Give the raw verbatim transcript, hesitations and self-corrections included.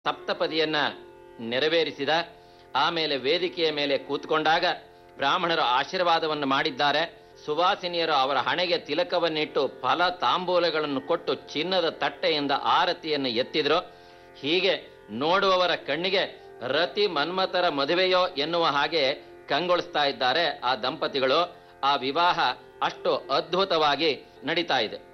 ಸಪ್ತಪದಿಯನ್ನ ನೆರವೇರಿಸಿದ. ಆಮೇಲೆ ವೇದಿಕೆಯ ಮೇಲೆ ಕೂತ್ಕೊಂಡಾಗ ಬ್ರಾಹ್ಮಣರು ಆಶೀರ್ವಾದವನ್ನು ಮಾಡಿದ್ದಾರೆ. ಸುವಾಸಿನಿಯರು ಅವರ ಹಣೆಗೆ ತಿಲಕವನ್ನಿಟ್ಟು ಫಲ ತಾಂಬೂಲಗಳನ್ನು ಕೊಟ್ಟು ಚಿನ್ನದ ತಟ್ಟೆಯಿಂದ ಆರತಿಯನ್ನು ಎತ್ತಿದ್ರು. ಹೀಗೆ ನೋಡುವವರ ಕಣ್ಣಿಗೆ ರತಿ ಮನ್ಮಥರ ಮದುವೆಯೋ ಎನ್ನುವ ಹಾಗೆ ಕಂಗೊಳಿಸ್ತಾ ಇದ್ದಾರೆ ಆ ದಂಪತಿಗಳು. ಆ ವಿವಾಹ ಅಷ್ಟು ಅದ್ಭುತವಾಗಿ ನಡೀತಾ ಇದೆ.